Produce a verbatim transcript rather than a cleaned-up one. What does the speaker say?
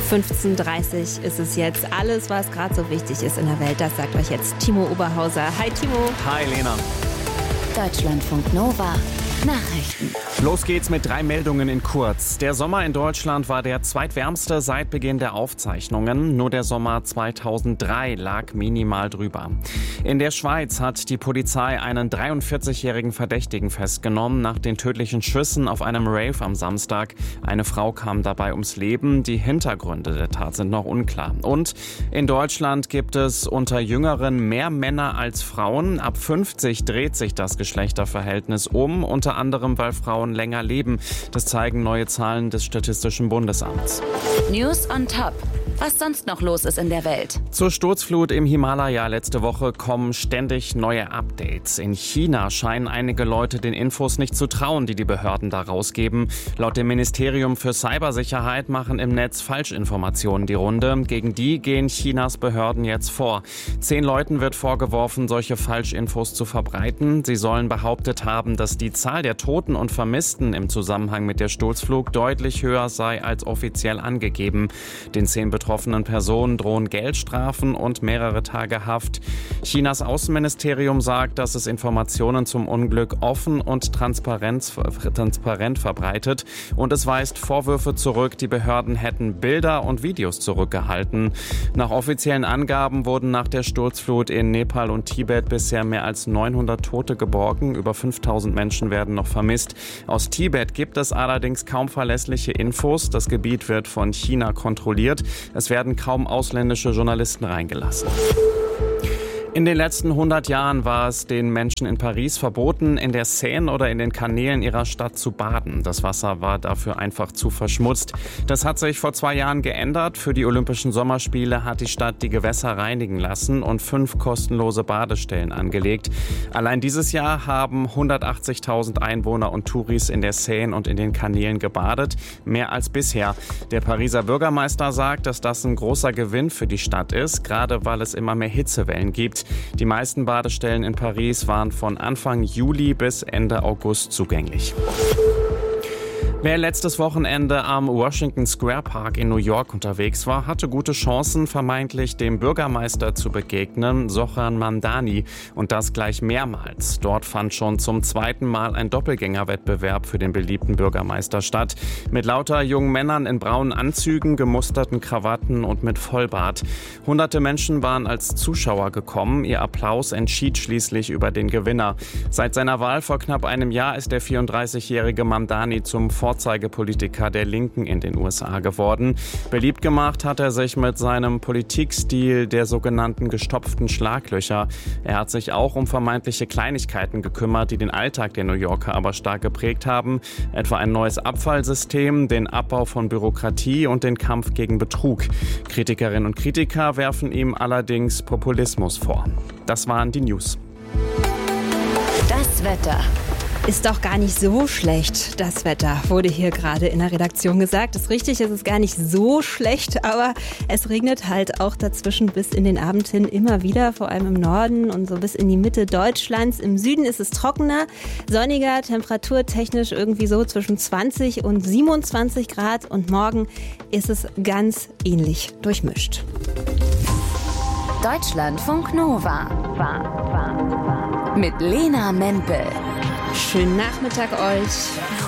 fünfzehn Uhr dreißig ist es jetzt. Alles, was gerade so wichtig ist in der Welt, das sagt euch jetzt Timo Oberhauser. Hi Timo. Hi Lena. Deutschlandfunk Nova. Nachrichten. Los geht's mit drei Meldungen in kurz. Der Sommer in Deutschland war der zweitwärmste seit Beginn der Aufzeichnungen. Nur der Sommer zweitausenddrei lag minimal drüber. In der Schweiz hat die Polizei einen dreiundvierzigjährigen Verdächtigen festgenommen nach den tödlichen Schüssen auf einem Rave am Samstag. Eine Frau kam dabei ums Leben. Die Hintergründe der Tat sind noch unklar. Und in Deutschland gibt es unter Jüngeren mehr Männer als Frauen. Ab fünfzig dreht sich das Geschlechterverhältnis um, unter anderem, weil Frauen länger leben. Das zeigen neue Zahlen des Statistischen Bundesamts. News on Top. Was sonst noch los ist in der Welt. Zur Sturzflut im Himalaya letzte Woche kommen ständig neue Updates. In China scheinen einige Leute den Infos nicht zu trauen, die die Behörden da rausgeben. Laut dem Ministerium für Cybersicherheit machen im Netz Falschinformationen die Runde. Gegen die gehen Chinas Behörden jetzt vor. Zehn Leuten wird vorgeworfen, solche Falschinfos zu verbreiten. Sie sollen behauptet haben, dass die Zahl der Toten und Vermissten im Zusammenhang mit der Sturzflug deutlich höher sei als offiziell angegeben. Den zehn betroffenen Personen drohen Geldstrafen und mehrere Tage Haft. Chinas Außenministerium sagt, dass es Informationen zum Unglück offen und transparent, transparent verbreitet. Und es weist Vorwürfe zurück, die Behörden hätten Bilder und Videos zurückgehalten. Nach offiziellen Angaben wurden nach der Sturzflut in Nepal und Tibet bisher mehr als neunhundert Tote geborgen. Über fünftausend Menschen werden noch vermisst. Aus Tibet gibt es allerdings kaum verlässliche Infos. Das Gebiet wird von China kontrolliert. Es werden kaum ausländische Journalisten reingelassen. In den letzten hundert Jahren war es den Menschen in Paris verboten, in der Seine oder in den Kanälen ihrer Stadt zu baden. Das Wasser war dafür einfach zu verschmutzt. Das hat sich vor zwei Jahren geändert. Für die Olympischen Sommerspiele hat die Stadt die Gewässer reinigen lassen und fünf kostenlose Badestellen angelegt. Allein dieses Jahr haben hundertachtzigtausend Einwohner und Touris in der Seine und in den Kanälen gebadet. Mehr als bisher. Der Pariser Bürgermeister sagt, dass das ein großer Gewinn für die Stadt ist, gerade weil es immer mehr Hitzewellen gibt. Die meisten Badestellen in Paris waren von Anfang Juli bis Ende August zugänglich. Wer letztes Wochenende am Washington Square Park in New York unterwegs war, hatte gute Chancen, vermeintlich dem Bürgermeister zu begegnen, Zohran Mamdani. Und das gleich mehrmals. Dort fand schon zum zweiten Mal ein Doppelgängerwettbewerb für den beliebten Bürgermeister statt. Mit lauter jungen Männern in braunen Anzügen, gemusterten Krawatten und mit Vollbart. Hunderte Menschen waren als Zuschauer gekommen. Ihr Applaus entschied schließlich über den Gewinner. Seit seiner Wahl vor knapp einem Jahr ist der vierunddreißigjährige Mamdani zum Vorzeigepolitiker der Linken in den U S A geworden. Beliebt gemacht hat er sich mit seinem Politikstil der sogenannten gestopften Schlaglöcher. Er hat sich auch um vermeintliche Kleinigkeiten gekümmert, die den Alltag der New Yorker aber stark geprägt haben. Etwa ein neues Abfallsystem, den Abbau von Bürokratie und den Kampf gegen Betrug. Kritikerinnen und Kritiker werfen ihm allerdings Populismus vor. Das waren die News. Das Wetter. Ist doch gar nicht so schlecht, das Wetter, wurde hier gerade in der Redaktion gesagt. Das ist richtig, es ist gar nicht so schlecht, aber es regnet halt auch dazwischen bis in den Abend hin immer wieder, vor allem im Norden und so bis in die Mitte Deutschlands. Im Süden ist es trockener, sonniger, temperaturtechnisch irgendwie so zwischen zwanzig und siebenundzwanzig Grad und morgen ist es ganz ähnlich durchmischt. Deutschlandfunk Nova. Mit Lena Mempel. Schönen Nachmittag euch.